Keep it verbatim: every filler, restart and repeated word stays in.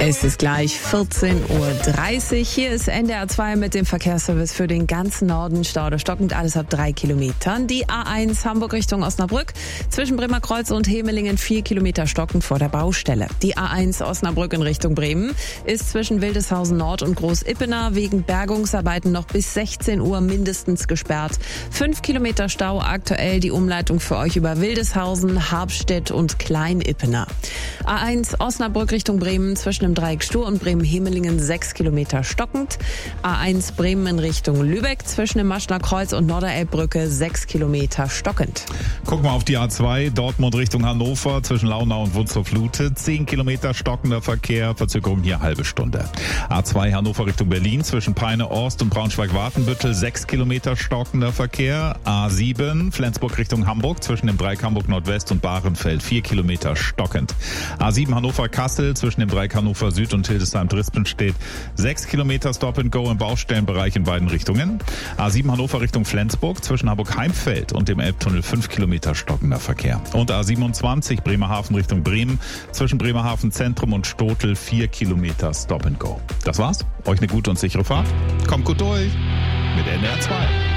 Es ist gleich vierzehn Uhr dreißig. Hier ist N D R zwei mit dem Verkehrsservice für den ganzen Norden. Stau oder stockend, alles ab drei Kilometern. Die A eins Hamburg Richtung Osnabrück. Zwischen Bremer Kreuz und Hemelingen vier Kilometer stockend vor der Baustelle. Die A eins Osnabrück in Richtung Bremen ist zwischen Wildeshausen Nord und Groß-Ippener wegen Bergungsarbeiten noch bis sechzehn Uhr mindestens gesperrt. Fünf Kilometer Stau aktuell, die Umleitung für euch über Wildeshausen, Harpstedt und Klein-Ippener. A eins Osnabrück Richtung Bremen zwischen dem Dreieck Stur und Bremen-Hemelingen sechs Kilometer stockend. A eins Bremen in Richtung Lübeck zwischen dem Maschner Kreuz und Norderelbbrücke sechs Kilometer stockend. Gucken wir auf die A zwei, Dortmund Richtung Hannover zwischen Launau und Wunstorf-Lute. zehn Kilometer stockender Verkehr, Verzögerung hier halbe Stunde. A zwei Hannover Richtung Berlin zwischen Peine-Orst und Braunschweig-Wartenbüttel sechs Kilometer stockender Verkehr. A sieben Flensburg Richtung Hamburg zwischen dem Dreieck Hamburg Nordwest und Bahrenfeld vier Kilometer stockend. A sieben Hannover-Kassel zwischen dem Dreieck Hannover Süd und Hildesheim-Drispen steht sechs Kilometer Stop-and-Go im Baustellenbereich in beiden Richtungen. A sieben Hannover Richtung Flensburg zwischen Hamburg-Heimfeld und dem Elbtunnel fünf Kilometer stockender Verkehr. Und A siebenundzwanzig Bremerhaven Richtung Bremen zwischen Bremerhaven Zentrum und Stotel vier Kilometer Stop-and-Go. Das war's. Euch eine gute und sichere Fahrt. Kommt gut durch mit N D R zwei.